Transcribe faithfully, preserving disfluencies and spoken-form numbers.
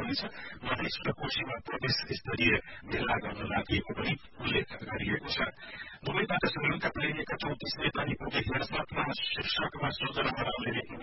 हुनेछ। मधेस र कोशीमा प्रदेश स्तरीय भेला गर्न लागि पनि उल्लेख गरिएको छ। दुवैबाट श्रीलंका पुर्याइएका चौतिस नेपाली पुगे हिरासतमा शीर्षकमा सृजना बरालले लेख्नु